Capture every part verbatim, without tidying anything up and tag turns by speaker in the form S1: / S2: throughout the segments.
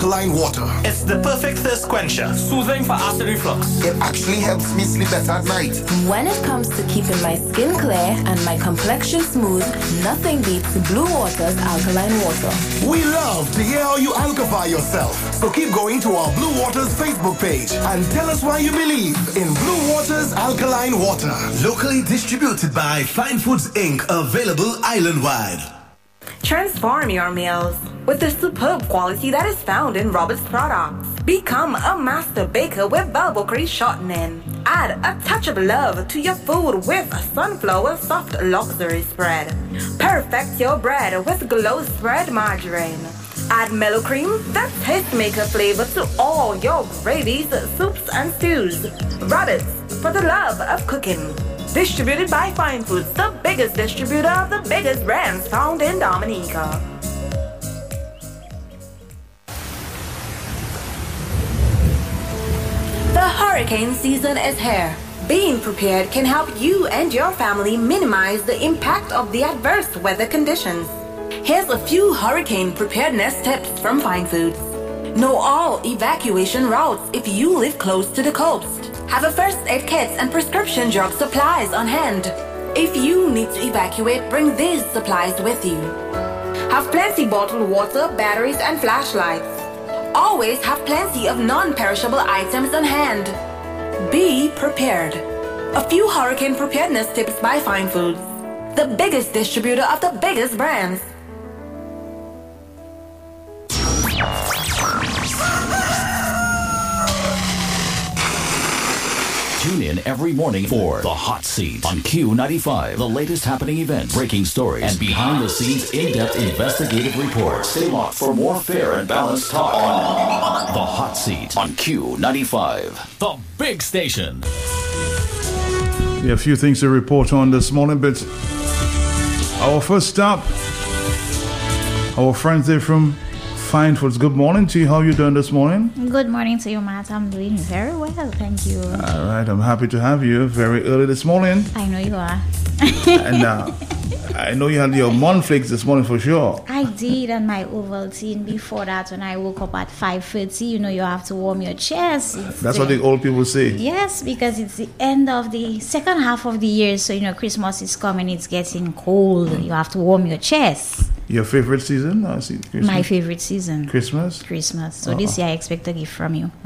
S1: Alkaline water.
S2: It's the perfect thirst quencher, soothing for acid reflux.
S1: It actually helps me sleep better at night.
S3: When it comes to keeping my skin clear and my complexion smooth, nothing beats Blue Water's alkaline water.
S1: We love to hear how you alkify yourself. So keep going to our Blue Water's Facebook page and tell us why you believe in Blue Water's alkaline water.
S4: Locally distributed by Fine Foods Incorporated. Available island-wide.
S5: Transform your meals with the superb quality that is found in Robert's products. Become a master baker with Velvo Crease shortening. Add a touch of love to your food with sunflower soft luxury spread. Perfect your bread with Glow Spread margarine. Add mellow cream, that taste maker flavor to all your gravies, soups, and stews. Robert's, for the love of cooking. Distributed by Fine Foods, the biggest distributor of the biggest brands found in Dominica. The hurricane season is here. Being prepared can help you and your family minimize the impact of the adverse weather conditions. Here's a few hurricane preparedness tips from Fine Foods. Know all evacuation routes if you live close to the coast. Have a first aid kit and prescription drug supplies on hand. If you need to evacuate, bring these supplies with you. Have plenty bottled water, batteries, and flashlights. Always have plenty of non-perishable items on hand. Be prepared. A few hurricane preparedness tips by Fine Foods, the biggest distributor of the biggest brands.
S6: Tune in every morning for The Hot Seat on Q ninety-five. The latest happening events, breaking stories, and behind-the-scenes in-depth investigative reports. Stay locked for more fair and balanced talk on The Hot Seat on Q ninety-five. The big station.
S7: Yeah, a few things to report on this morning, but our first stop, our friends there from Fine Foods. Good morning to you. How are you doing this morning?
S8: Good morning to you, Matt. I'm doing very well, thank you.
S7: All right, I'm happy to have you very early this morning.
S8: I know you are.
S7: And uh, I know you had your Monflakes this morning for sure.
S8: I did, and my Ovaltine before that when I woke up at five thirty. You know, you have to warm your chest. It's
S7: That's
S8: the,
S7: what the old people say.
S8: Yes, because it's the end of the second half of the year. So, you know, Christmas is coming. It's getting cold. You have to warm your chest.
S7: Your favorite season? I see. Christmas?
S8: My favorite season.
S7: Christmas?
S8: Christmas. So
S7: Uh-oh.
S8: this year I expect a gift from you.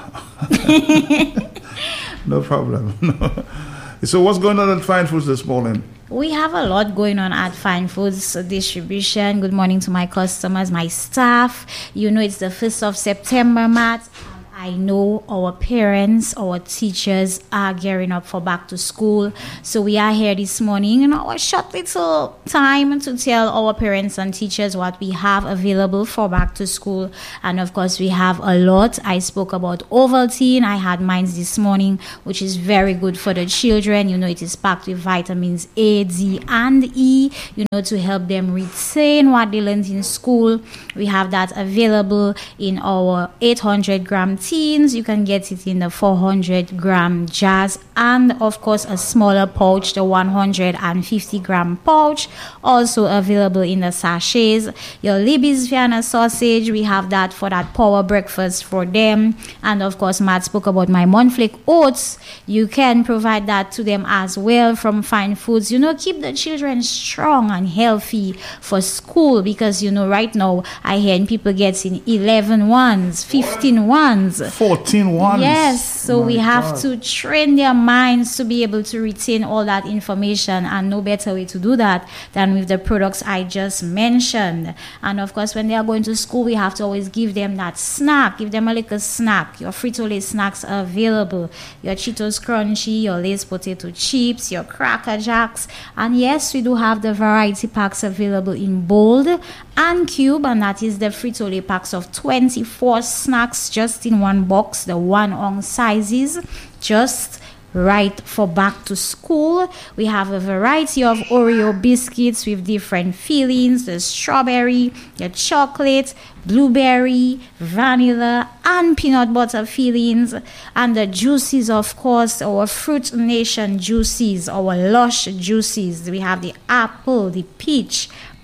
S7: No problem. No. So what's going on at Fine Foods this morning?
S8: We have a lot going on at Fine Foods Distribution. Good morning to my customers, my staff. You know it's the first of September, Matt. I know our parents, our teachers are gearing up for back to school. So we are here this morning in our short little time to tell our parents and teachers what we have available for back to school. And of course, we have a lot. I spoke about Ovaltine. I had mine this morning, which is very good for the children. You know, it is packed with vitamins A, D, and E, you know, to help them retain what they learned in school. We have that available in our eight hundred gram teens. You can get it in the four hundred gram jars, and of course a smaller pouch, the one hundred fifty gram pouch, also available in the sachets. Your Libby's Vienna sausage, we have that for that power breakfast for them. And of course, Matt spoke about my Monflake oats. You can provide that to them as well from Fine Foods. You know, keep the children strong and healthy for school, because you know right now I hear people getting eleven ones, fifteen ones,
S7: fourteen ones.
S8: Yes, so
S7: My
S8: we have
S7: God.
S8: to train their minds to be able to retain all that information, and no better way to do that than with the products I just mentioned. And of course, when they are going to school, we have to always give them that snack, give them a little snack. Your Frito-Lay snacks are available, your Cheetos Crunchy, your Lay's potato chips, your Cracker Jacks, and yes, we do have the variety packs available in bold and cube, and that is the Frito-Lay packs of twenty-four snacks just in one box, the one ounce sizes, just right for back to school. We have a variety of Oreo biscuits with different fillings, the strawberry, the chocolate, blueberry, vanilla, and peanut butter fillings. And the juices, of course, our Fruit Nation juices, our Lush juices. We have the apple, the peach,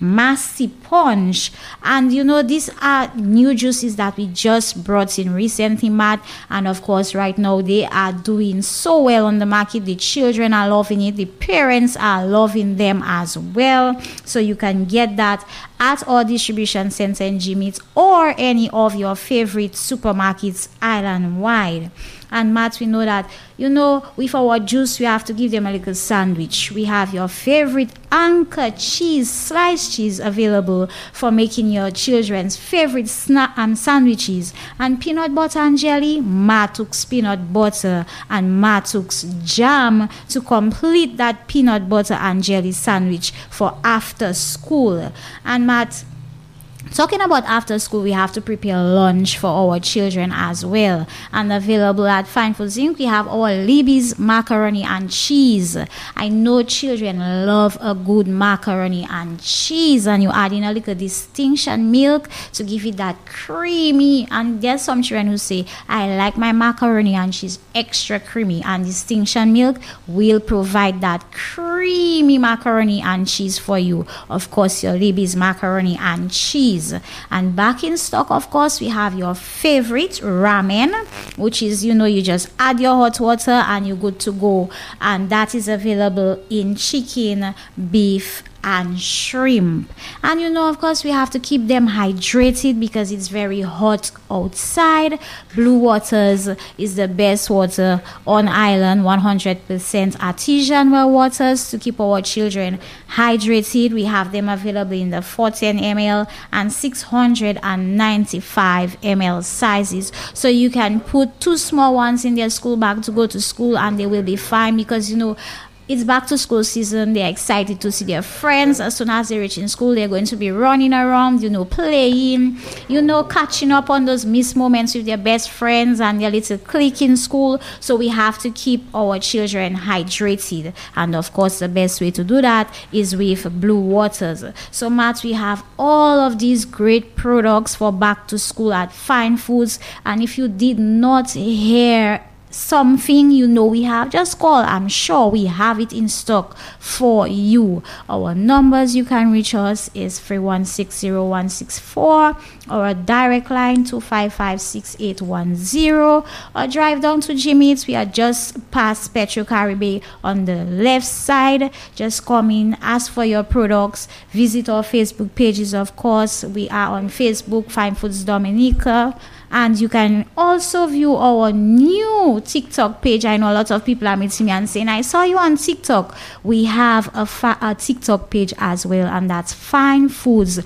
S8: Massy Punch. And you know, these are new juices that we just brought in recently, Matt. And of course, right now they are doing so well on the market. The children are loving it. The parents are loving them as well. So you can get that at our distribution center in Jimmy's or any of your favorite supermarkets island-wide. And Matt, we know that, you know, with our juice, we have to give them a little sandwich. We have your favorite Anchor cheese, sliced cheese available for making your children's favorite snack and sandwiches. And peanut butter and jelly, Matux peanut butter and Matux jam to complete that peanut butter and jelly sandwich for after school. And Matt, talking about after school, we have to prepare lunch for our children as well. And available at Fine Foods Incorporated, we have our Libby's macaroni and cheese. I know children love a good macaroni and cheese, and you add in a little distinction milk to give it that creamy. And there's some children who say, I like my macaroni and cheese extra creamy, and distinction milk will provide that creamy macaroni and cheese for you. Of course, your Libby's macaroni and cheese. And back in stock, of course, we have your favorite ramen, which is, you know, you just add your hot water and you're good to go. And that is available in chicken, beef, and shrimp. And you know, of course, we have to keep them hydrated because it's very hot outside. Blue Waters is the best water on island, one hundred percent artesian well waters to keep our children hydrated. We have them available in the four hundred ten milliliters and six hundred ninety-five milliliters sizes, so you can put two small ones in their school bag to go to school and they will be fine, because you know, it's back to school season. They're excited to see their friends. As soon as they reach in school, they're going to be running around, you know, playing, you know, catching up on those missed moments with their best friends and their little clique in school. So we have to keep our children hydrated. And of course, the best way to do that is with Blue Waters. So Matt, we have all of these great products for back to school at Fine Foods. And if you did not hear something, you know, we have, just call. I'm sure we have it in stock for you. Our numbers you can reach us is three one six zero one six four or a direct line two five five six eight one zero, or drive down to Jimmy's. We are just past Petro Caribe on the left side. Just come in, ask for your products, visit our Facebook pages. Of course, we are on Facebook, Fine Foods Dominica. And you can also view our new TikTok page. I know a lot of people are meeting me and saying, I saw you on TikTok. We have a, fa- a TikTok page as well, and that's Fine Foods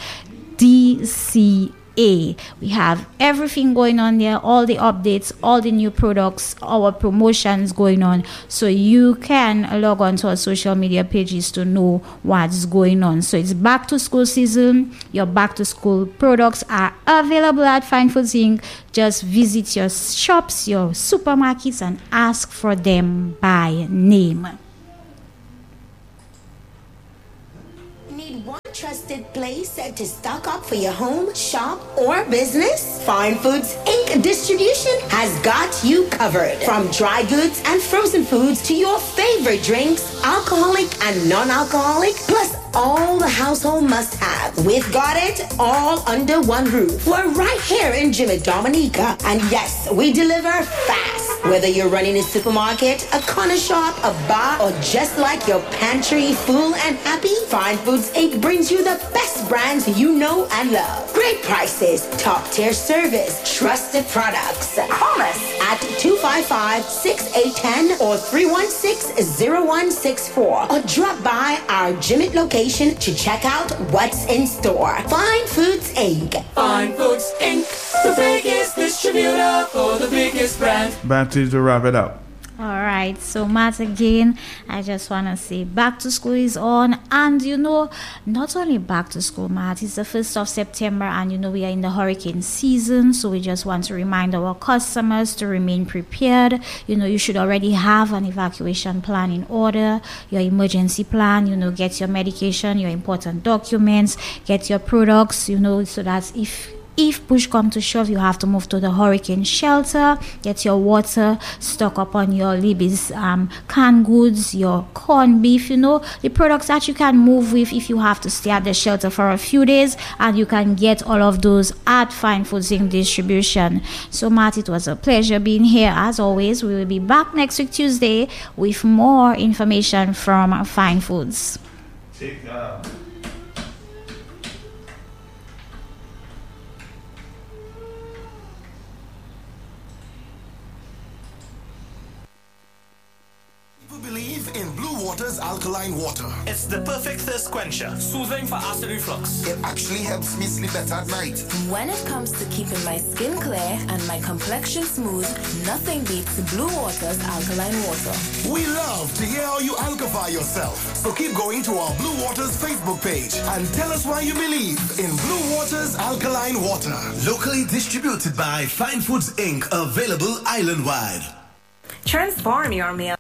S8: D C A. We have everything going on there, all the updates, all the new products, our promotions going on. So you can log on to our social media pages to know what's going on. So it's back to school season. Your back to school products are available at Fine Foods Incorporated. Just visit your shops, your supermarkets, and ask for them by name.
S9: Need one trusted place to stock up for your home, shop, or business? Fine Foods Incorporated Distribution has got you covered. From dry goods and frozen foods to your favorite drinks, alcoholic and non-alcoholic, plus all the household must-have. We've got it all under one roof. We're right here in Jimmy Dominica. And yes, we deliver fast. Whether you're running a supermarket, a corner shop, a bar, or just like your pantry full and happy, Fine Foods Incorporated brings you the best brands you know and love. Great prices, top-tier service, trusted products. Call us at two five five, six eight one zero or three one six, zero one six four, or drop by our Jimmy location to check out what's in store. Fine Foods Incorporated.
S2: Fine Foods Incorporated, the biggest distributor for the biggest brand.
S7: Back to you to wrap it up.
S8: All right, so Matt, again, I just want to say back to school is on. And you know, not only back to school, Matt, it's the first of September, and you know, we are in the hurricane season. So we just want to remind our customers to remain prepared. You know, you should already have an evacuation plan in order, your emergency plan, you know, get your medication, your important documents, get your products, you know, so that if if push come to shove, you have to move to the hurricane shelter, get your water, stock up on your Libby's um, canned goods, your corned beef, you know, the products that you can move with if you have to stay at the shelter for a few days, and you can get all of those at Fine Foods Incorporated Distribution. So Matt, it was a pleasure being here. As always, we will be back next week Tuesday with more information from Fine Foods.
S7: Take, uh...
S1: Believe in Blue Water's alkaline water.
S4: It's the perfect thirst quencher, soothing for acid reflux.
S1: It actually helps me sleep better at night.
S3: When it comes to keeping my skin clear and my complexion smooth, nothing beats Blue Water's alkaline water.
S1: We love to hear how you alkify yourself. So keep going to our Blue Water's Facebook page and tell us why you believe in Blue Water's alkaline water.
S4: Locally distributed by Fine Foods Incorporated. Available island-wide.
S5: Transform your meal